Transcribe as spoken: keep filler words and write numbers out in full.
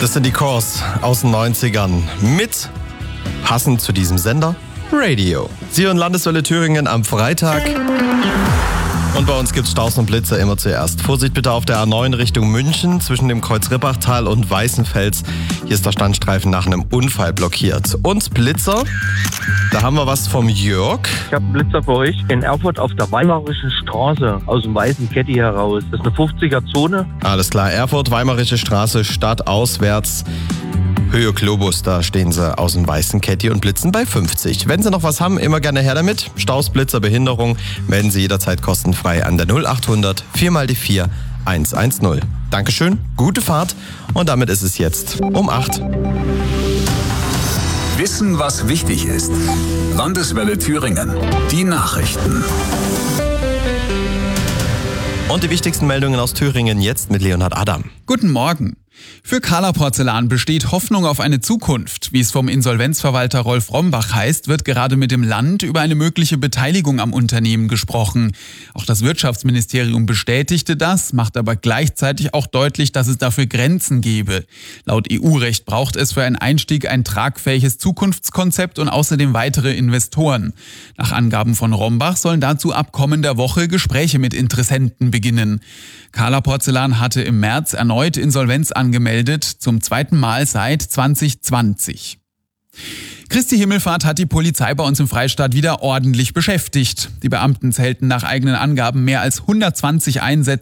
Das sind die Cores aus den neunzigern mit, passend zu diesem Sender, Radio. Sie hören Landeswelle Thüringen am Freitag. Und bei uns gibt's Staus und Blitzer immer zuerst. Vorsicht bitte auf der A neun Richtung München zwischen dem Kreuz Rippachtal und Weißenfels. Hier ist der Standstreifen nach einem Unfall blockiert. Und Blitzer, da haben wir was vom Jörg. Ich habe einen Blitzer für euch in Erfurt auf der Weimarischen Straße aus dem Weißen Ketti heraus. Das ist eine fünfziger-Zone. Alles klar, Erfurt, Weimarische Straße, stadtauswärts. Höhe Globus, da stehen sie aus dem Weißen Ketti und blitzen bei fünfzig. Wenn Sie noch was haben, immer gerne her damit. Staus, Blitzer, Behinderung, melden Sie jederzeit kostenfrei an der null achthundert vier mal die vier hundertzehn. Dankeschön, gute Fahrt und damit ist es jetzt um acht. Wissen, was wichtig ist. Landeswelle Thüringen. Die Nachrichten. Und die wichtigsten Meldungen aus Thüringen jetzt mit Leonhard Adam. Guten Morgen. Für Kahler Porzellan besteht Hoffnung auf eine Zukunft. Wie es vom Insolvenzverwalter Rolf Rombach heißt, wird gerade mit dem Land über eine mögliche Beteiligung am Unternehmen gesprochen. Auch das Wirtschaftsministerium bestätigte das, macht aber gleichzeitig auch deutlich, dass es dafür Grenzen gebe. Laut E U-Recht braucht es für einen Einstieg ein tragfähiges Zukunftskonzept und außerdem weitere Investoren. Nach Angaben von Rombach sollen dazu ab kommender Woche Gespräche mit Interessenten beginnen. Kahler Porzellan hatte im März erneut Insolvenz angemeldet, zum zweiten Mal seit zwanzig zwanzig. Christi Himmelfahrt hat die Polizei bei uns im Freistaat wieder ordentlich beschäftigt. Die Beamten zählten nach eigenen Angaben mehr als hundertzwanzig Einsätze